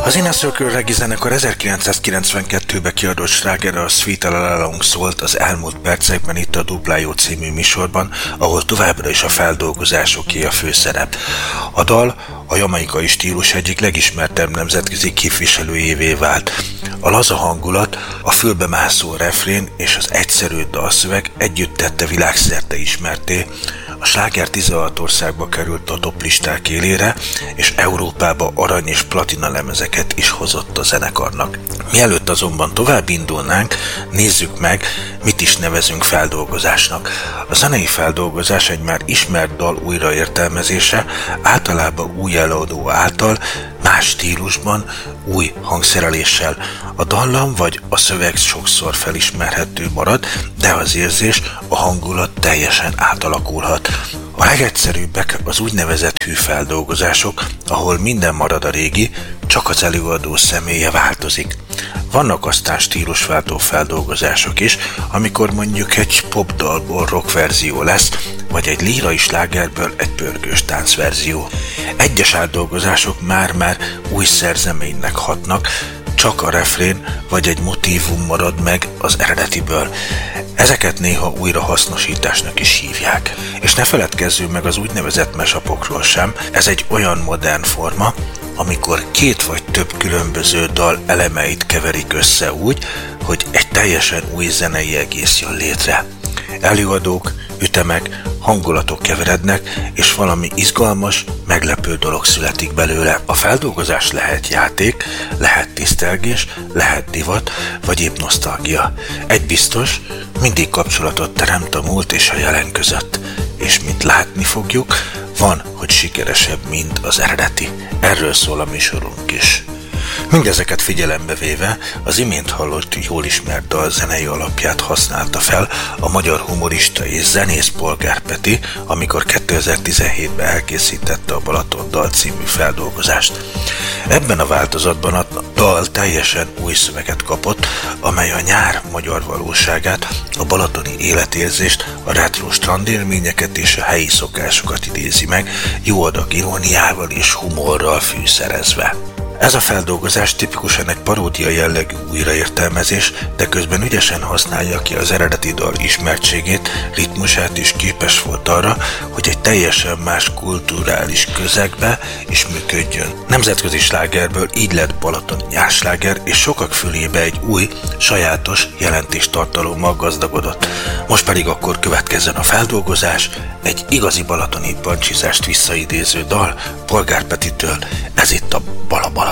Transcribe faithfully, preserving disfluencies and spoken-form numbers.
Az Inner Circle Reggae zenekar ezerkilencszázkilencvenkettőben kiadott slágere a Sweet All Along szólt az elmúlt percekben itt a Duplájó című műsorban, ahol továbbra is a feldolgozásoké a főszerep. A dal a jamaikai stílus egyik legismertebb nemzetközi képviselőjévé vált. A laza hangulat, a fülbemászó refrén és az egyszerű dalszöveg együtt tette világszerte ismerté. A sláger tizenhat országba került a toplisták élére, és Európába arany és platina lemezeket is hozott a zenekarnak. Mielőtt azonban tovább indulnánk, nézzük meg, mit is nevezünk feldolgozásnak. A zenei feldolgozás egy már ismert dal újraértelmezése, általában új előadó által, más stílusban, új hangszereléssel. A dallam vagy a szöveg sokszor felismerhető marad, de az érzés, a hangulat teljesen átalakulhat. A legegyszerűbbek az úgynevezett hűfeldolgozások, ahol minden marad a régi, csak az előadó személye változik. Vannak aztán stílusváltó feldolgozások is, amikor mondjuk egy popdalból rockverzió lesz, vagy egy lírai slágerből egy pörgős táncverzió. Egyes átdolgozások már-már új szerzeménynek hatnak, csak a refrén vagy egy motívum marad meg az eredetiből. Ezeket néha újrahasznosításnak is hívják. És ne feledkezzünk meg az úgynevezett mashup-okról sem, ez egy olyan modern forma, amikor két vagy több különböző dal elemeit keverik össze úgy, hogy egy teljesen új zenei egész jön létre. Előadók, ütemek, hangulatok keverednek, és valami izgalmas, meglepő dolog születik belőle. A feldolgozás lehet játék, lehet tisztelgés, lehet divat, vagy épp nosztalgia. Egy biztos, mindig kapcsolatot teremt a múlt és a jelen között. És mint látni fogjuk, van, hogy sikeresebb, mint az eredeti. Erről szól a műsorunk is. Mindezeket figyelembe véve az imént hallott jól ismert dal zenei alapját használta fel a magyar humorista és zenész Polgár Peti, amikor kétezer-tizenhétben elkészítette a Balaton dal című feldolgozást. Ebben a változatban a dal teljesen új szöveget kapott, amely a nyár magyar valóságát, a balatoni életérzést, a retro strandélményeket és a helyi szokásokat idézi meg, jó adag iróniával és humorral fűszerezve. Ez a feldolgozás tipikusan egy paródia jellegű újraértelmezés, de közben ügyesen használja ki az eredeti dal ismertségét, ritmusát és képes volt arra, hogy egy teljesen más kulturális közegbe is működjön. Nemzetközi slágerből így lett balatoni nyársláger, és sokak fülébe egy új, sajátos jelentéstartalommal gazdagodott. Most pedig akkor következzen a feldolgozás, egy igazi balatoni pancsizást visszaidéző dal Polgár Petitől, ez itt a Bala Bala.